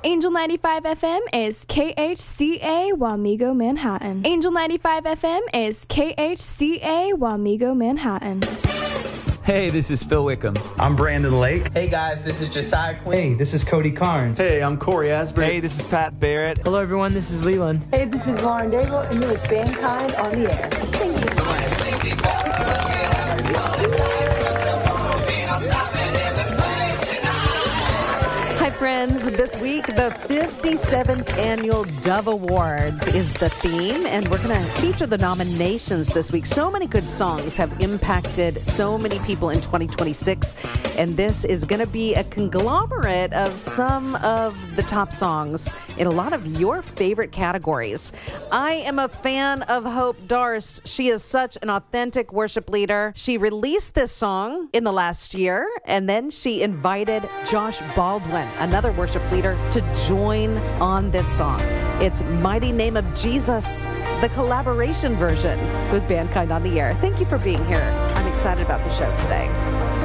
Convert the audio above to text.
Angel 95 FM is KHCA Wamego, Manhattan. Angel 95 FM is KHCA Wamego, Manhattan. Hey, this is Phil Wickham. I'm Brandon Lake. Hey guys, this is Josiah Quinn. Hey, this is Cody Carnes. Hey, I'm Corey Asbury. Hey, this is Pat Barrett. Hello everyone, this is Leland. Hey, this is Lauren Daigle, and you're with Bandkind on the air. Thank you. Hi friends, this week the 57th Annual Dove Awards is the theme, and we're going to feature the nominations this week. So many good songs have impacted so many people in 2026, and this is going to be a conglomerate of some of the top songs in a lot of your favorite categories. I am a fan of Hope Darst. She is such an authentic worship leader. She released this song in the last year, and then she invited Josh Baldwin, another worship leader, to join on this song. It's Mighty Name of Jesus, the collaboration version with Bandkind on the Air. Thank you for being here. I'm excited about the show today.